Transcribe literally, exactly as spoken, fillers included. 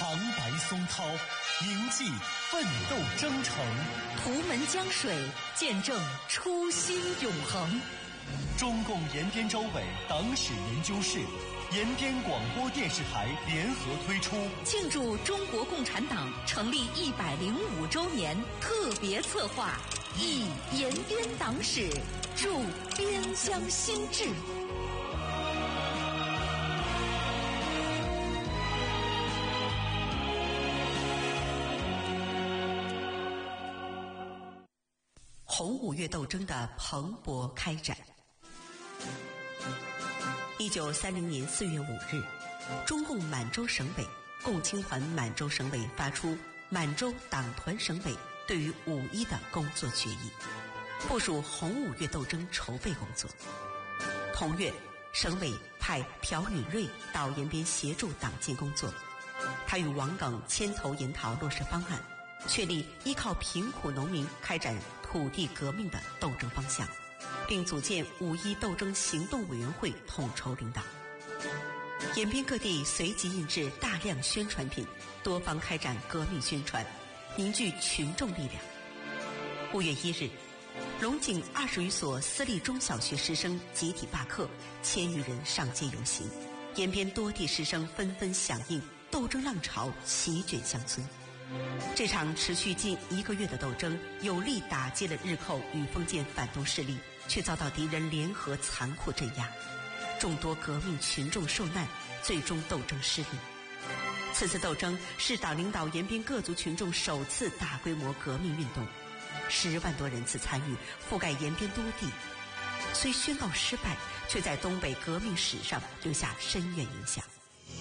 长白松涛，铭记奋斗征程； 图门江水，见证初心永恒。 中共延边州委党史研究室、延边广播电视台联合推出庆祝中国共产党成立一百零五周年特别策划，忆延边党史，助边疆兴志。红五月斗争的蓬勃开展。一九三零年四月五日，中共满洲省委、共青团满洲省委发出满洲党团省委对于五一的工作决议，部署红五月斗争筹备工作。同月，省委派朴允瑞到延边协助党建工作，他与王耿牵头研讨落实方案，确立依靠贫苦农民开展土地革命的斗争方向，并组建五一斗争行动委员会统筹领导。延边各地随即印制大量宣传品，多方开展革命宣传，凝聚群众力量。五月一日，龙井二十余所私立中小学师生集体罢课，千余人上街游行，延边多地师生纷纷响应，斗争浪潮席卷乡村。这场持续近一个月的斗争，有力打击了日寇与封建反动势力，却遭到敌人联合残酷镇压，众多革命群众受难，最终斗争失利。此次斗争是党领导延边各族群众首次大规模革命运动，十万多人次参与，覆盖延边多地。虽宣告失败，却在东北革命史上留下深远影响。